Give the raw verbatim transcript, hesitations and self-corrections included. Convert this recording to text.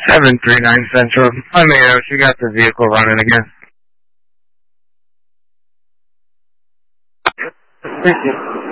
seven three nine Central. Amado, she got the vehicle running again. Thank you.